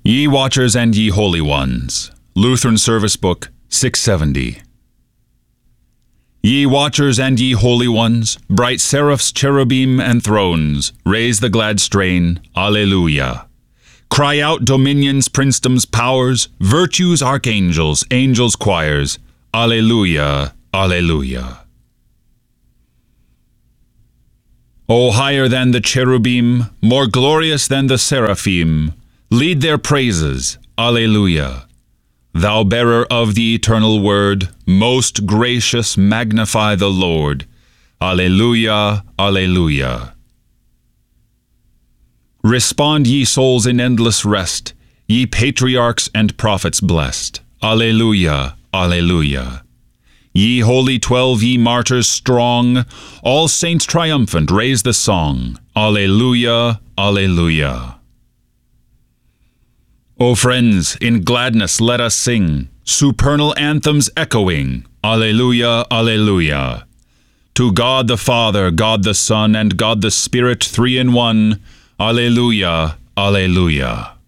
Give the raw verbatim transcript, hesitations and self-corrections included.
Ye Watchers and Ye Holy Ones. Lutheran Service Book, six seventy. Ye Watchers and ye Holy Ones, bright seraphs, cherubim, and thrones, raise the glad strain, Alleluia. Cry out dominions, princedoms, powers, virtues, archangels, angels, choirs, Alleluia, Alleluia. O higher than the cherubim, more glorious than the seraphim, lead their praises, Alleluia. Thou bearer of the eternal word, most gracious, magnify the Lord. Alleluia, Alleluia. Respond, ye souls in endless rest, ye patriarchs and prophets blessed. Alleluia, Alleluia. Ye holy twelve, ye martyrs strong, all saints triumphant, raise the song. Alleluia, Alleluia. O friends, in gladness let us sing, supernal anthems echoing, Alleluia, Alleluia. To God the Father, God the Son, and God the Spirit, three in one, Alleluia, Alleluia.